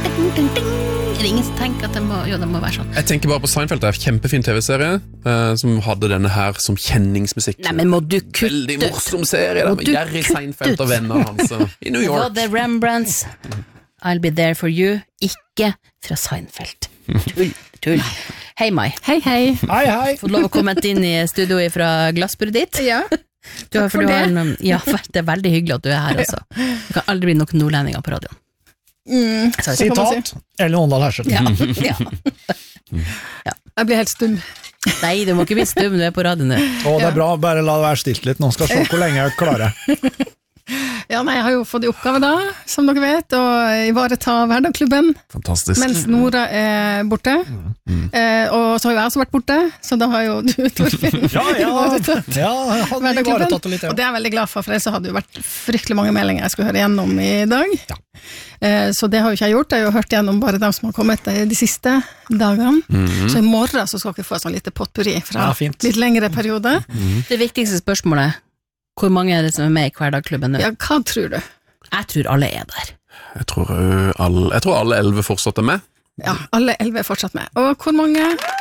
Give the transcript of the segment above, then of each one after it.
Er det ingen som tenker at det må være sånn? Jeg tenker bare på Seinfeld, det kjempefin TV-serie som hadde denne her som kjenningsmusikk. Nei, men må du kutte? Veldig morsom serie da, med Jerry Seinfeld og venner hans i New York. Var det Rembrandts I'll be there for you, ikke fra Seinfeld. Tull. Hei, Mai. Hei. Hei. Fått lov å komme inn i studio fra glassbordet ditt. Ja, takk for det. Det veldig hyggelig at du her også. Det kan aldri bli noen nordlendinger på radioen. Sitat, Ellen Åndal Hersel. Ja. Jeg blir helt stum. Nei, du må ikke bli stum, du på radioen nå. Det bra, bare la det være stilt litt. Nå skal jeg se hvor lenge jeg klarer. Ja, nei, jeg har jo fått i oppgave da, som dere vet, å ivareta Hverdagklubben. Fantastisk. Mens Nora borte. Og så har jo jeg også vært borte, så da har jo du, Torfinn, ivaretatt Hverdagklubben. Og det er jeg veldig glad for ellers så hadde jo vært fryktelig mange meldinger jeg skulle høre gjennom i dag. Ja. Så det har jo ikke jeg gjort, jeg har jo hørt gjennom bare dem som har kommet de siste dagene. Så i morgen så skal dere få et sånn lite potpourri fra litt lengre periode. Det viktigste spørsmålet, hvor mange er det som er med i Hverdagklubben nå? Ja, hva tror du? Jeg tror alle er der. Jeg tror alle 11 fortsatt er med. Ja, alle 11 er fortsatt med. Og hvor mange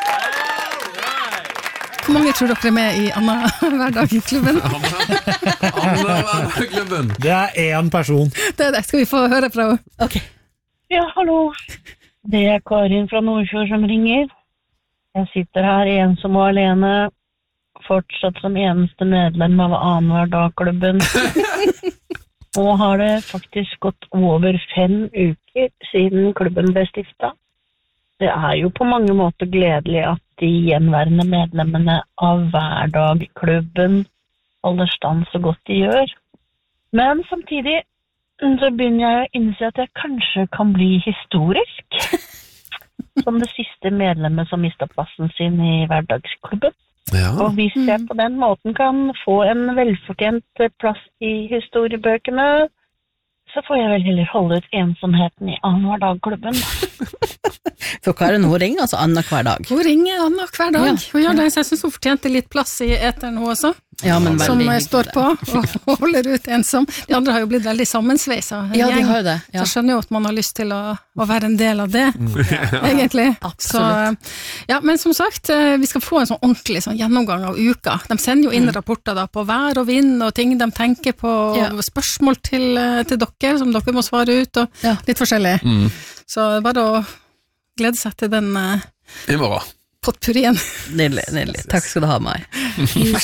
tror dere er med i Anna Hverdagklubben? Anna Hverdagklubben. Det er én person. Det skal vi få høre fra. Ok. Ja, hallo. Det er Karin fra Nordfjord som ringer. Jeg sitter her ensom og alene, fortsatt som eneste medlem av Annenhver-dag-klubben. Og har det faktisk gått over 5 uker siden klubben ble stiftet. Det er jo på mange måter gledelig at de gjenværende medlemmene av Hverdag-klubben holder stand så godt de gjør. Men samtidig så begynner jeg å innse at jeg kanskje kan bli historisk. Som det siste medlemmet som mistet plassen sin i Hverdagsklubben. Ja. Og hvis jeg på den måten kan få en velfortjent plass i historiebøkene, så får jeg vel heller holde ut ensomheten i Annenhver-dag-klubben. For Karin, hun ringer altså Annenhver dag. Hun ringer Annenhver dag. Hun gjør det, så jeg synes hun fortjente litt plass i eteren hun også. Ja, men som veldig står på og holder ut ensom. De andre har jo blitt veldig sammensveisa. Ja, de har jo det. Ja. Så jeg skjønner jo at man har lyst til å være en del av det, egentlig. Absolutt. Så, ja, men som sagt, vi skal få en sånn ordentlig sånn gjennomgang av uka. De sender jo inn rapporter da på vær og vind og ting de tenker på, spørsmål til dere, som dere må svare ut, og litt forskjellig. Så bare å glede seg til den i morgen. potpurrien. Nydelig. Takk skal du ha, Mai. Vær